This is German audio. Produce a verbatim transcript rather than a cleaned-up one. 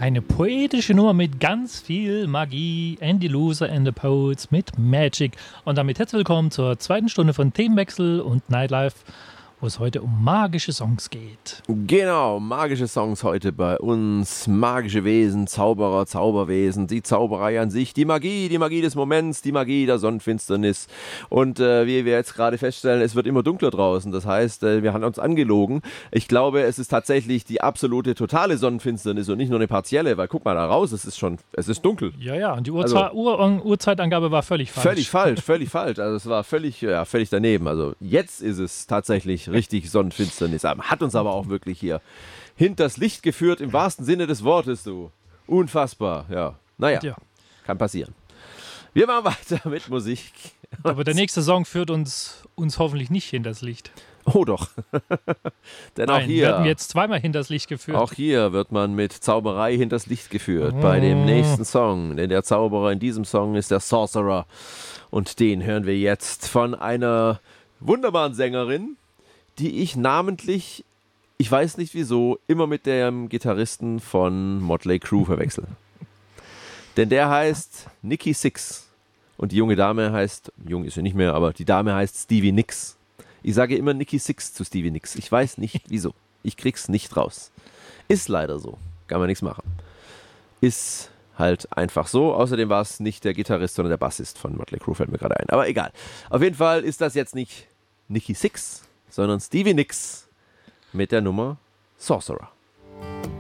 Eine poetische Nummer mit ganz viel Magie. Andy Loser and the Poets mit Magic. Und damit herzlich willkommen zur zweiten Stunde von Themenwechsel und Nightlife, wo es heute um magische Songs geht. Genau, magische Songs heute bei uns. Magische Wesen, Zauberer, Zauberwesen, die Zauberei an sich, die Magie, die Magie des Moments, die Magie der Sonnenfinsternis. Und äh, wie wir jetzt gerade feststellen, es wird immer dunkler draußen. Das heißt, äh, wir haben uns angelogen. Ich glaube, es ist tatsächlich die absolute, totale Sonnenfinsternis und nicht nur eine partielle, weil guck mal da raus, es ist schon, es ist dunkel. Ja, ja, und die Uhrza- also, Uhr- Uhrzeitangabe war völlig falsch. Völlig falsch, völlig falsch. Also es war völlig, ja, völlig daneben. Also jetzt ist es tatsächlich richtig Sonnenfinsternis. Hat uns aber auch wirklich hier hinters Licht geführt, im wahrsten Sinne des Wortes, du. Unfassbar, ja. Naja, ja. Kann passieren. Wir machen weiter mit Musik. Aber der nächste Song führt uns, uns hoffentlich nicht hinters Licht. Oh doch. Denn Nein, auch hier werden wir jetzt zweimal hinters Licht geführt. Auch hier wird man mit Zauberei hinters Licht geführt. Oh. Bei dem nächsten Song. Denn der Zauberer in diesem Song ist der Sorcerer. Und den hören wir jetzt von einer wunderbaren Sängerin, die ich namentlich, ich weiß nicht wieso, immer mit dem Gitarristen von Motley Crue verwechsel. Denn der heißt Nikki Sixx und die junge Dame heißt, jung ist sie nicht mehr, aber die Dame heißt Stevie Nicks. Ich sage immer Nikki Sixx zu Stevie Nicks. Ich weiß nicht wieso. Ich krieg's nicht raus. Ist leider so. Kann man nichts machen. Ist halt einfach so. Außerdem war es nicht der Gitarrist, sondern der Bassist von Motley Crue, fällt mir gerade ein. Aber egal. Auf jeden Fall ist das jetzt nicht Nikki Sixx, sondern Stevie Nicks mit der Nummer Sorcerer.